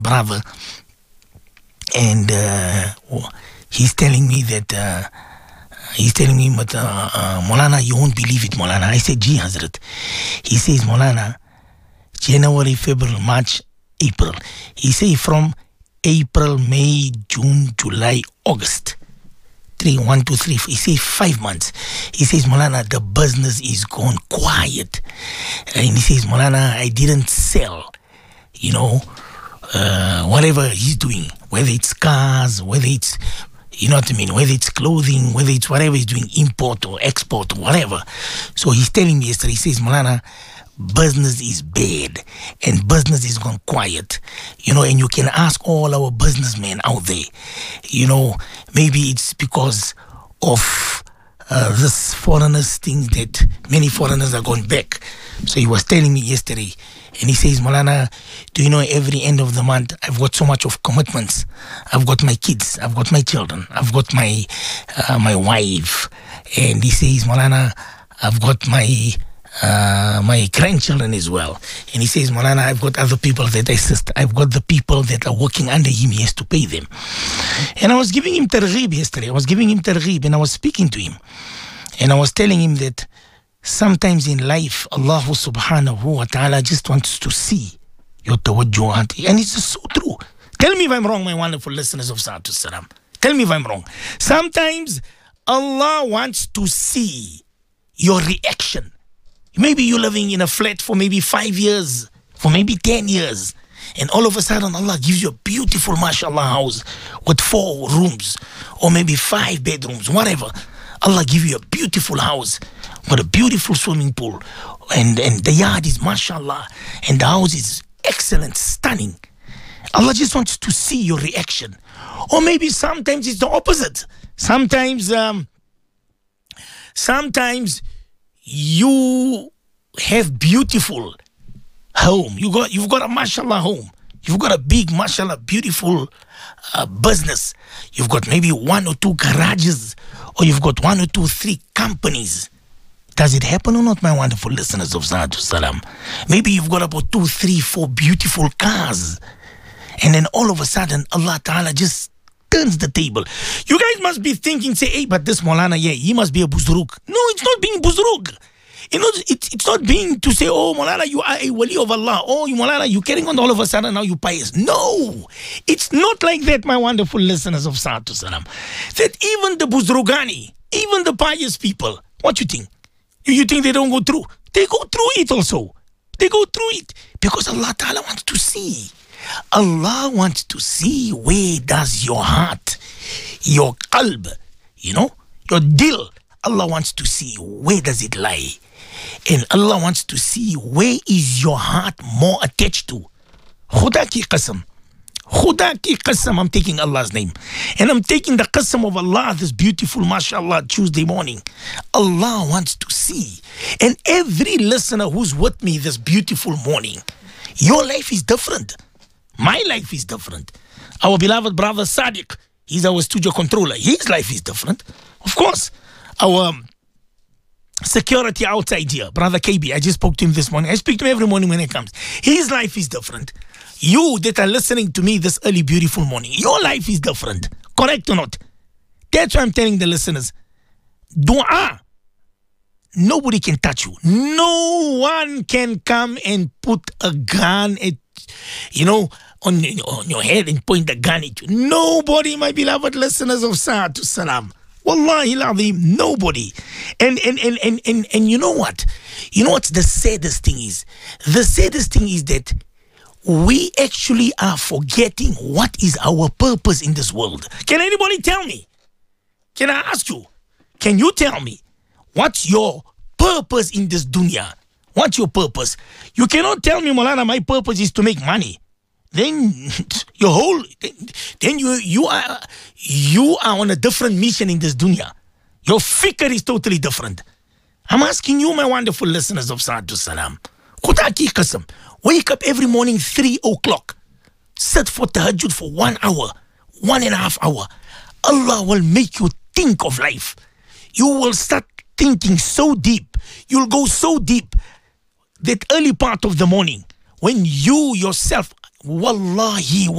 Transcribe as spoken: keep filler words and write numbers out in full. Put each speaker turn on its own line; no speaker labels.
brother, and uh, he's telling me that uh, he's telling me, but uh, uh, Maulana, you won't believe it, Maulana. I said, Gee, Hazrat. He says, Maulana, January, February, March, April. He says from April, May, June, July, August. Three, one, two, three. He says five months. He says, Maulana, the business is gone quiet. And he says, Maulana, I didn't sell, you know, uh, whatever he's doing, whether it's cars, whether it's, you know what I mean, whether it's clothing, whether it's whatever he's doing, import or export or whatever. So he's telling me yesterday, he says, Maulana, business is bad and business is gone quiet, you know, and you can ask all our businessmen out there, you know, maybe it's because of uh, this foreigners thing that many foreigners are going back. So he was telling me yesterday, and he says, Maulana, do you know every end of the month I've got so much of commitments. I've got my kids, I've got my children, I've got my uh, my wife, and he says, Maulana, I've got my Uh, my grandchildren as well. And he says, Maulana, I've got other people that I assist. I've got the people that are working under him. He has to pay them. And I was giving him targheeb yesterday. I was giving him targheeb and I was speaking to him. And I was telling him that sometimes in life, Allah subhanahu wa ta'ala just wants to see your tawajjuhat. And it's just so true. Tell me if I'm wrong, my wonderful listeners of Sa'atul Salam. Tell me if I'm wrong. Sometimes Allah wants to see your reaction. Maybe you're living in a flat for maybe five years, for maybe ten years. And all of a sudden, Allah gives you a beautiful, mashallah, house with four rooms or maybe five bedrooms, whatever. Allah give you a beautiful house with a beautiful swimming pool. And, and the yard is, mashallah, and the house is excellent, stunning. Allah just wants to see your reaction. Or maybe sometimes it's the opposite. Sometimes, um, sometimes... you have beautiful home. You got, you've got a mashallah home. You've got a big mashallah, beautiful uh, business. You've got maybe one or two garages, or you've got one or two, three companies. Does it happen or not, my wonderful listeners of Sa'atul Salam? Maybe you've got about two, three, four beautiful cars. And then all of a sudden, Allah Ta'ala just turns the table. You guys must be thinking, say, hey, but this Maulana, yeah, he must be a buzruk. No, it's not being buzruk. You know, it's, it's not being to say, oh, Maulana, you are a wali of Allah. Oh, you Maulana, you're carrying on all of a sudden, now you pious. No, it's not like that, my wonderful listeners of Sa'atul Salam. That even the buzrugani, even the pious people, what you think? You, you think they don't go through? They go through it also. They go through it because Allah Ta'ala wants to see. Allah wants to see where does your heart, your qalb, you know, your dil, Allah wants to see where does it lie. And Allah wants to see where is your heart more attached to. Khuda ki qasam. Khuda ki qasam, I'm taking Allah's name. And I'm taking the qasam of Allah this beautiful, mashallah, Tuesday morning. Allah wants to see. And every listener who's with me this beautiful morning, your life is different. My life is different. Our beloved brother Sadiq, he's our studio controller. His life is different. Of course, our um, security outside here, brother K B, I just spoke to him this morning. I speak to him every morning when he comes. His life is different. You that are listening to me this early, beautiful morning, your life is different. Correct or not? That's why I'm telling the listeners, dua, nobody can touch you. No one can come and put a gun at, you know, on, on your head and point the gun at you. Nobody, my beloved listeners of Sa'atul Salam. Wallahi al-Azim, nobody. And, and, and, and, and, and you know what? You know what the saddest thing is? The saddest thing is that we actually are forgetting what is our purpose in this world. Can anybody tell me? Can I ask you? Can you tell me what's your purpose in this dunya? What's your purpose? You cannot tell me, Maulana, my purpose is to make money. Then your whole, then you you are you are on a different mission in this dunya. Your fikr is totally different. I'm asking you, my wonderful listeners of Sa'atul Salam, Khuda ki qasam, wake up every morning three o'clock, sit for tahajjud for one hour, one and a half hour. Allah will make you think of life. You will start thinking so deep. You'll go so deep that early part of the morning when you yourself, Wallahi,